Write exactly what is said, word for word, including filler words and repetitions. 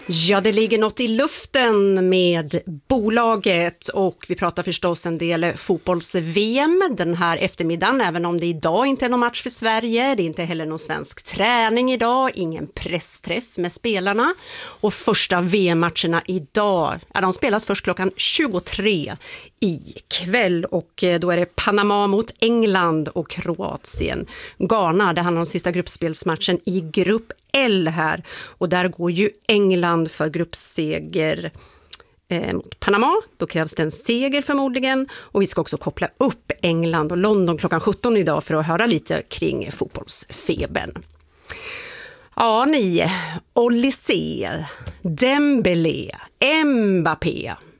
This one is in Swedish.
Ja, det ligger något i luften med bolaget och vi pratar förstås en del fotbolls-V M den här eftermiddagen, även om det idag inte är någon match för Sverige. Det är inte heller någon svensk träning idag, ingen pressträff med spelarna. Och första V M-matcherna idag, ja, de spelas först klockan tjugotre ikväll och då är det Panama mot England och Kroatien. Ghana, det handlar om sista gruppspelsmatchen i grupp L här och där går ju England för gruppseger eh, mot Panama. Då krävs det en seger förmodligen och vi ska också koppla upp England och London klockan sjutton idag för att höra lite kring fotbollsfebern. Ja, ni, Olise, Dembélé, Mbappé.